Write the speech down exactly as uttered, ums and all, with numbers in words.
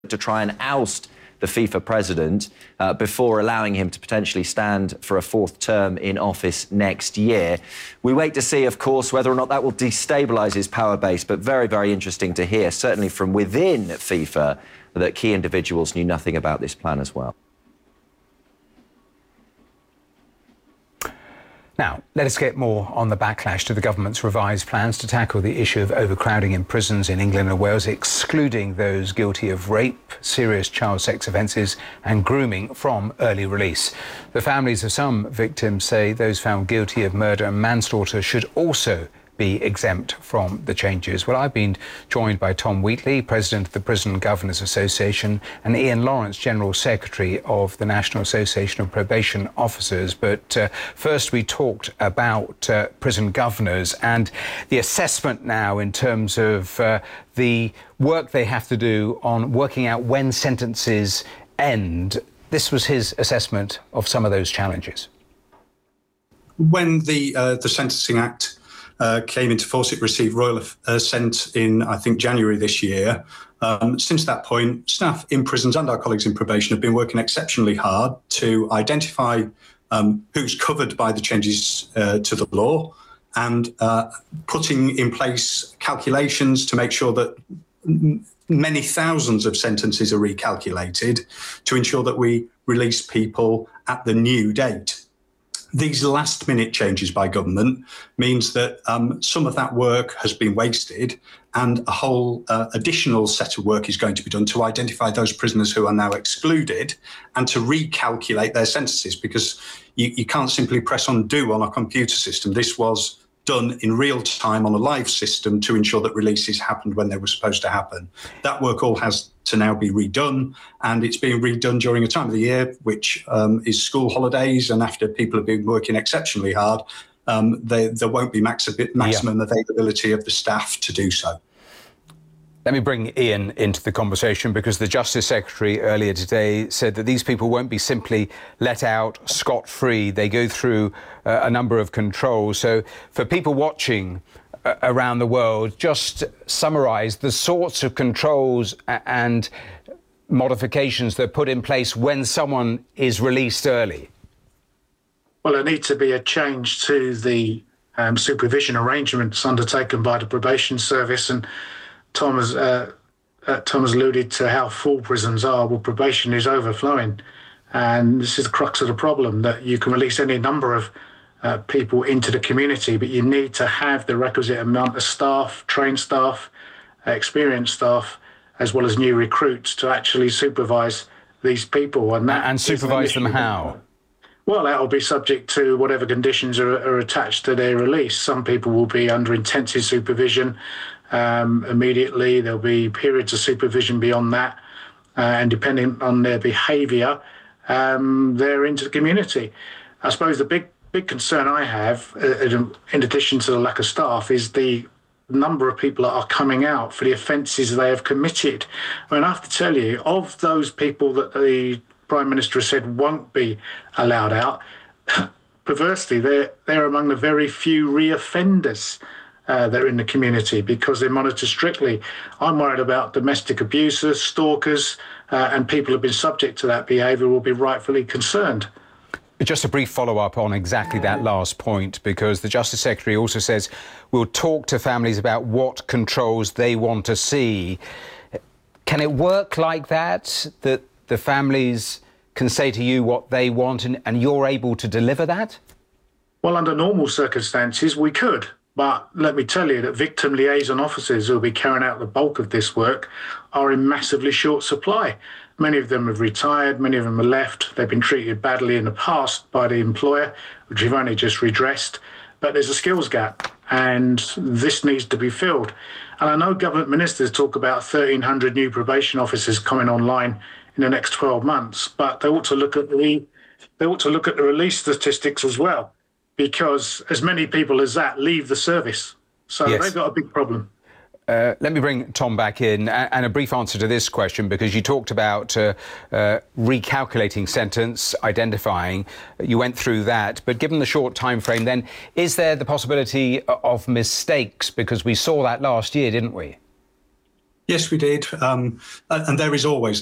to try and oust the FIFA president uh, before allowing him to potentially stand for a fourth term in office next year. We wait to see, of course, whether or not that will destabilise his power base, but very, very interesting to hear, certainly from within FIFA, that key individuals knew nothing about this plan as well. Now, let us get more on the backlash to the government's revised plans to tackle the issue of overcrowding in prisons in England and Wales, excluding those guilty of rape, serious child sex offences and grooming from early release. The families of some victims say those found guilty of murder and manslaughter should also be exempt from the changes. Well, I've been joined by Tom Wheatley, President of the Prison Governors Association, and Ian Lawrence, General Secretary of the National Association of Probation Officers. But uh, first we talked about uh, prison governors and the assessment now in terms of uh, the work they have to do on working out when sentences end. This was his assessment of some of those challenges. When the, uh, the Sentencing Act Uh, came into force, it received royal assent in, I think, January this year. Um, since that point, staff in prisons and our colleagues in probation have been working exceptionally hard to identify um, who's covered by the changes uh, to the law and uh, putting in place calculations to make sure that many thousands of sentences are recalculated to ensure that we release people at the new date. These last-minute changes by government means that um, some of that work has been wasted and a whole uh, additional set of work is going to be done to identify those prisoners who are now excluded and to recalculate their sentences, because you, you can't simply press undo on a computer system. This was done in real time on a live system to ensure that releases happened when they were supposed to happen. That work all has to now be redone, and it's being redone during a time of the year which um, is school holidays, and after people have been working exceptionally hard, um, they, there won't be max maximum yeah. availability of the staff to do so. Let me bring Ian into the conversation, because the Justice Secretary earlier today said that these people won't be simply let out scot-free. They go through uh, a number of controls. So for people watching uh, around the world, just summarise the sorts of controls and modifications that are put in place when someone is released early. Well, there needs to be a change to the um, supervision arrangements undertaken by the Probation Service, and Tom has, uh, uh, Tom has alluded to how full prisons are. Well, probation is overflowing, and this is the crux of the problem, that you can release any number of uh, people into the community, but you need to have the requisite amount of staff, trained staff, uh, experienced staff, as well as new recruits to actually supervise these people. And, that and supervise them how? Well, that will be subject to whatever conditions are, are attached to their release. Some people will be under intensive supervision Um, immediately. There'll be periods of supervision beyond that, uh, and depending on their behaviour, um, they're into the community. I suppose the big big concern I have, uh, in addition to the lack of staff, is the number of people that are coming out for the offences they have committed. I mean, I have to tell you, of those people that the Prime Minister has said won't be allowed out, perversely, they're, they're among the very few re-offenders Uh, that are in the community, because they're monitored strictly. I'm worried about domestic abusers, stalkers, uh, and people who've been subject to that behaviour will be rightfully concerned. Just a brief follow-up on exactly that last point, because the Justice Secretary also says we'll talk to families about what controls they want to see. Can it work like that, that the families can say to you what they want and, and you're able to deliver that? Well, under normal circumstances, we could. But let me tell you that victim liaison officers who will be carrying out the bulk of this work are in massively short supply. Many of them have retired, many of them are left. They've been treated badly in the past by the employer, which we've only just redressed. But there's a skills gap, and this needs to be filled. And I know government ministers talk about thirteen hundred new probation officers coming online in the next twelve months, but they ought to look at the, they ought to look at the release statistics as well, because as many people as that leave the service. So yes. They've got a big problem. Uh, let me bring Tom back in, and a brief answer to this question, because you talked about uh, uh, recalculating sentence, identifying. You went through that, but given the short time frame, then is there the possibility of mistakes? Because we saw that last year, didn't we? Yes, we did. Um, and there is always